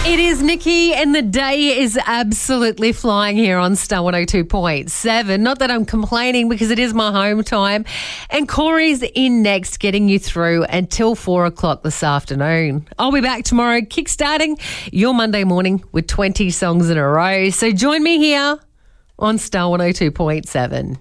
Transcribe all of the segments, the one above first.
It is Nikki and the day is absolutely flying here on Star 102.7. Not that I'm complaining because it is my home time. And Corey's in next, getting you through until 4 o'clock this afternoon. I'll be back tomorrow kickstarting your Monday morning with 20 songs in a row. So join me here on Star 102.7.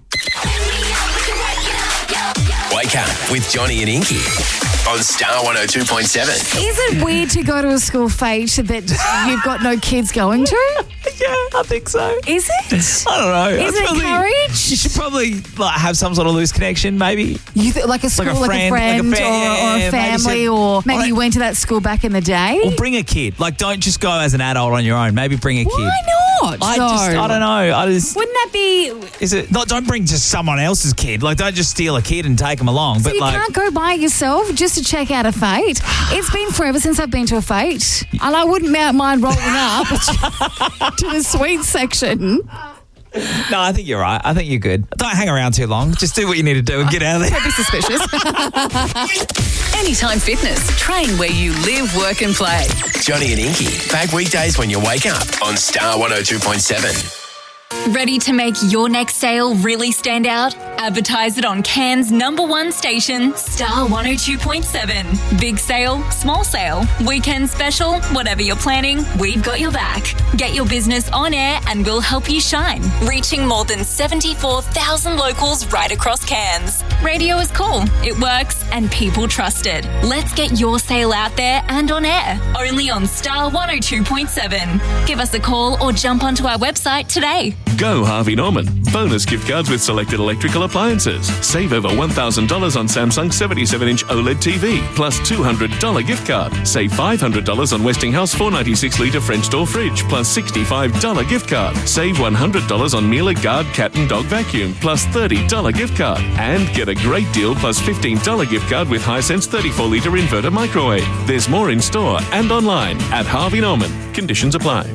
Wake up with Johnny and Inky on Star 102.7. Is it weird to go to a school fete that you've got no kids going to? Yeah, I think so. Is it? I don't know. Is it encouraged? You should probably have some sort of loose connection, maybe. Like a school, like a friend or a family, or maybe you went to that school back in the day? Or bring a kid. Like, don't just go as an adult on your own. Maybe bring a kid. Why not? I don't know. Wouldn't that be... Is it not? Don't bring just someone else's kid. Like, don't just steal a kid and take them along. So but you can't go by yourself just to check out a fete. It's been forever since I've been to a fete, and I wouldn't mind rolling up to the sweets section. No, I think you're right. I think you're good. Don't hang around too long. Just do what you need to do and get out of there. Don't be suspicious. Anytime Fitness. Train where you live, work and play. Johnny and Inky, back weekdays when you wake up on Star 102.7. Ready to make your next sale really stand out? Advertise it on Cairns' #1 station, Star 102.7. Big sale, small sale, weekend special, whatever you're planning, we've got your back. Get your business on air and we'll help you shine. Reaching more than 74,000 locals right across Cairns. Radio is cool, it works, and people trust it. Let's get your sale out there and on air. Only on Star 102.7. Give us a call or jump onto our website today. Go Harvey Norman. Bonus gift cards with selected electrical appliances. Save over $1,000 on Samsung 77-inch OLED TV, plus $200 gift card. Save $500 on Westinghouse 496-litre French door fridge, plus $65 gift card. Save $100 on Miele Guard cat and dog vacuum, plus $30 gift card. And get a great deal plus $15 gift card with Hisense 34-litre inverter microwave. There's more in store and online at Harvey Norman. Conditions apply.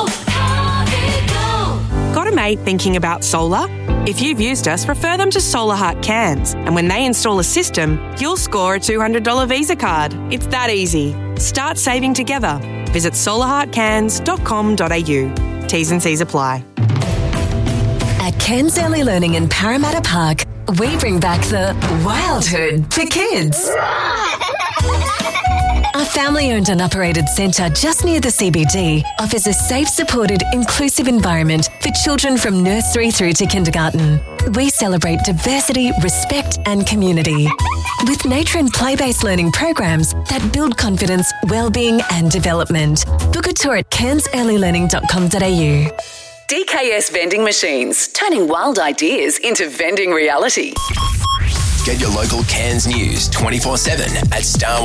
Got a mate thinking about solar? If you've used us, refer them to Solar Heart Cairns. And when they install a system, you'll score a $200 Visa card. It's that easy. Start saving together. Visit solarheartcairns.com.au. T's and C's apply. At Cairns Early Learning in Parramatta Park, we bring back the wildhood for kids. Our family-owned and operated centre just near the CBD offers a safe, supported, inclusive environment for children from nursery through to kindergarten. We celebrate diversity, respect and community with nature and play-based learning programs that build confidence, well-being and development. Book a tour at cairnsearlylearning.com.au. DKS Vending Machines, turning wild ideas into vending reality. Get your local Cairns news 24/7 at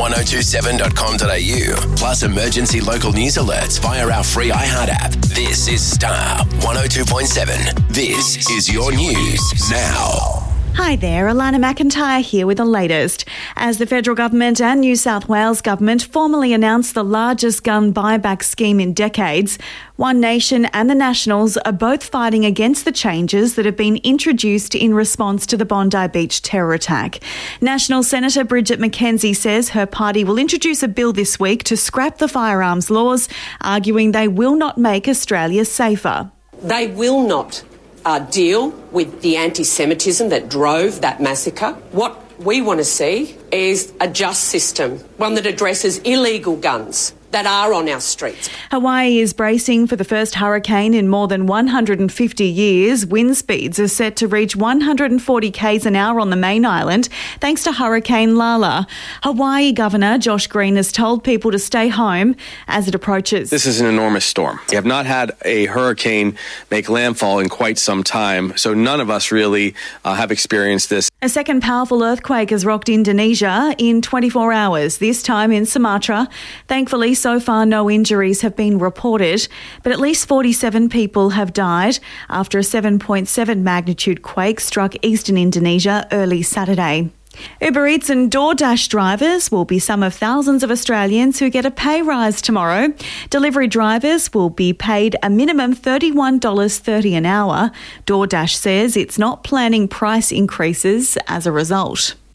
star1027.com.au. Plus emergency local news alerts via our free iHeart app. This is Star 102.7. This is your news now. Hi there, Alana McIntyre here with the latest. As the federal government and New South Wales government formally announced the largest gun buyback scheme in decades, One Nation and the Nationals are both fighting against the changes that have been introduced in response to the Bondi Beach terror attack. National Senator Bridget McKenzie says her party will introduce a bill this week to scrap the firearms laws, arguing they will not make Australia safer. They will not deal with the anti-Semitism that drove that massacre. What we want to see is a just system, one that addresses illegal guns that are on our streets. Hawaii is bracing for the first hurricane in more than 150 years. Wind speeds are set to reach 140 k's an hour on the main island, thanks to Hurricane Lala. Hawaii Governor Josh Green has told people to stay home as it approaches. This is an enormous storm. We have not had a hurricane make landfall in quite some time, so none of us really have experienced this. A second powerful earthquake has rocked Indonesia in 24 hours, this time in Sumatra. Thankfully, so far no injuries have been reported, but at least 47 people have died after a 7.7 magnitude quake struck eastern Indonesia early Saturday. Uber Eats and DoorDash drivers will be some of thousands of Australians who get a pay rise tomorrow. Delivery drivers will be paid a minimum $31.30 an hour. DoorDash says it's not planning price increases as a result. Cairns RSL Club. If we're not your local, move closer. 102.7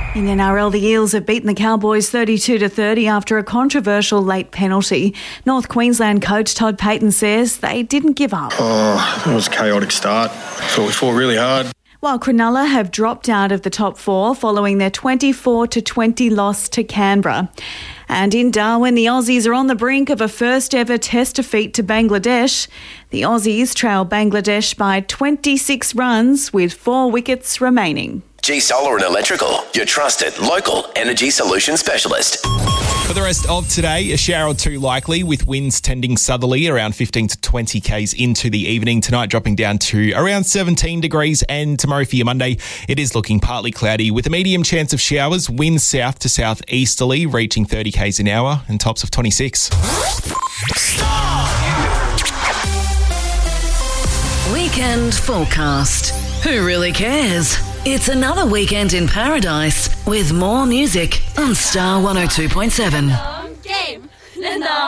In NRL, the Eels have beaten the Cowboys 32-30 after a controversial late penalty. North Queensland coach Todd Payten says they didn't give up. It was a chaotic start. Thought we fought really hard. While Cronulla have dropped out of the top four following their 24-20 loss to Canberra. And in Darwin, the Aussies are on the brink of a first-ever Test defeat to Bangladesh. The Aussies trail Bangladesh by 26 runs with 4 wickets remaining. G Solar and Electrical, your trusted local energy solution specialist. For the rest of today, a shower or two likely with winds tending southerly around 15 to 20 k's into the evening. Tonight dropping down to around 17 degrees, and tomorrow for your Monday, it is looking partly cloudy with a medium chance of showers, winds south to southeasterly reaching 30 k's an hour and tops of 26. Weekend forecast. Who really cares? It's another weekend in paradise with more music on Star 102.7. Game.